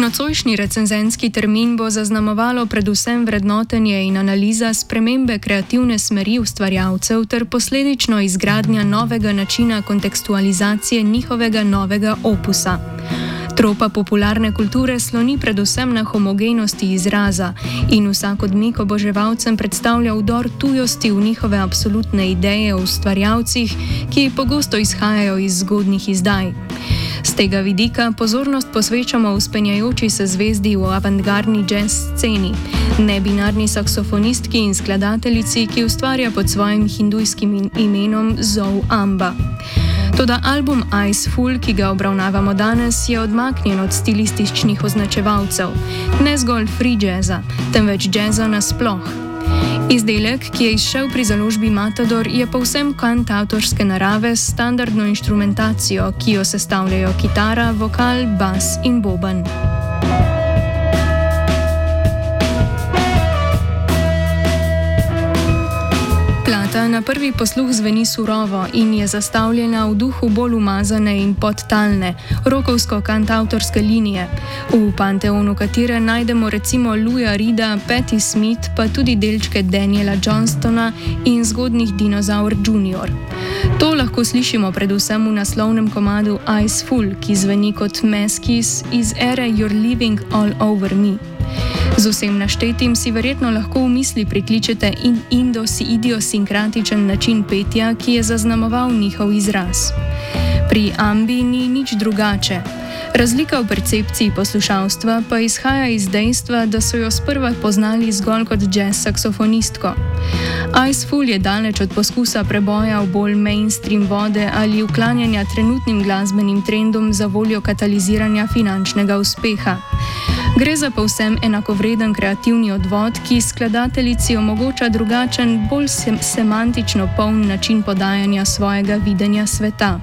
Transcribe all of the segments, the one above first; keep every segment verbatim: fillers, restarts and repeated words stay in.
Nocojšnji recenzentski termin bo zaznamovalo predvsem vrednotenje in analiza spremembe kreativne smeri ustvarjalcev ter posledično izgradnja novega načina kontekstualizacije njihovega novega opusa. Tropa popularne kulture sloni predvsem na homogenosti izraza in vsak odmik oboževalcem predstavlja vdor tujosti v njihove absolutne ideje o ustvarjalcih, ki pogosto izhajajo iz zgodnjih izdaj. Z tega vidika pozornost posvečamo vzpenjajoči se zvezdi v avantgardni jazz sceni, nebinarni saksofonistki in skladateljici, ki ustvarja pod svojim hindujskim imenom Zoe Amba. Toda album Iceful, ki ga obravnavamo danes, je odmaknjen od stilističnih označevalcev, ne zgolj free jazza, temveč jazza nasploh. Izdelek, ki je izšel pri založbi Matador, je povsem kantavtorske narave s standardno inštrumentacijo, ki jo sestavljajo kitara, vokal, bas in boben. Na prvi posluh zveni surovo in je zastavljena v duhu bolj umazane in podtalne, rokovsko-kantavtorske linije, v panteonu katere najdemo recimo Louisa Reeda, Patti Smith, pa tudi delčke Daniela Johnstona in zgodnjih Dinosaur junior To lahko slišimo predvsem v naslovnem komadu Iceful, ki zveni kot Mass Kiss iz ere You're Living All Over Me. Z vsem naštetim si verjetno lahko v misli prikličete in idiosinkrantičen način petja, ki je zaznamoval njihov izraz. Pri Ambi ni nič drugače. Razlika v percepciji poslušalstva pa izhaja iz dejstva, da so jo sprva poznali zgolj kot jazz saksofonistko. Iceful je daleč od poskusa preboja v bolj mainstream vode ali uklanjanja trenutnim glasbenim trendom za voljo kataliziranja finančnega uspeha. Gre za povsem enakovreden kreativni odvod, ki skladateljici omogoča drugačen, bolj sem- semantično poln način podajanja svojega videnja sveta.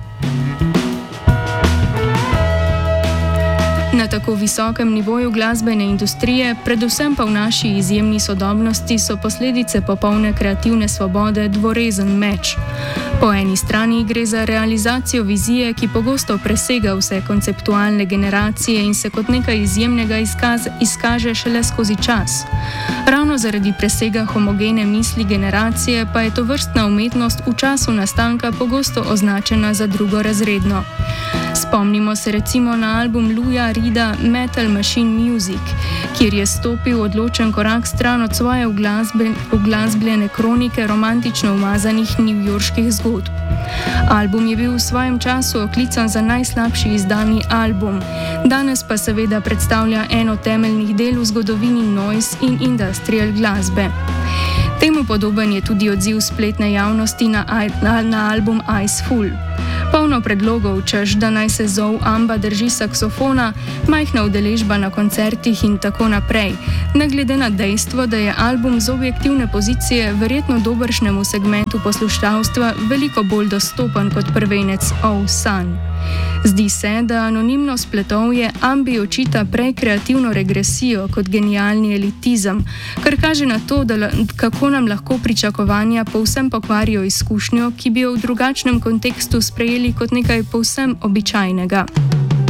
Na tako visokem nivoju glasbene industrije, predvsem pa v naši izjemni sodobnosti, so posledice popolne kreativne svobode dvorezen meč. Po eni strani gre za realizacijo vizije, ki pogosto presega vse konceptualne generacije in se kot nekaj izjemnega izkaz, izkaže šele skozi čas. Ravno zaradi presega homogene misli generacije pa je to vrstna umetnost v času nastanka pogosto označena za drugorazredno. Spomnimo se recimo na album Louisa Reeda Metal Machine Music, kjer je stopil odločen korak stran od svoje uglasbljene kronike romantično umazanih newyorških zgodb. Album je bil v svojem času oklican za najslabši izdani album, danes pa seveda predstavlja eno temeljnih del v zgodovini noise in industrial glasbe. Temu podoben je tudi odziv spletne javnosti na, na, na album Iceful. Polno predlogov, češ da naj se Zoe Amba drži saksofona, majhna udeležba na koncertih in tako naprej, ne glede na dejstvo, da je album z objektivne pozicije verjetno dobršnemu segmentu poslušalstva veliko bolj dostopen kot prvenec Oh Sun. Zdi se, da anonimno spletovje Ambi očita prej kreativno regresijo kot genialni elitizem, kar kaže na to, da kako nam lahko pričakovanja povsem pokvarijo izkušnjo, ki bi jo v drugačnem kontekstu sprejeli kot nekaj povsem običajnega.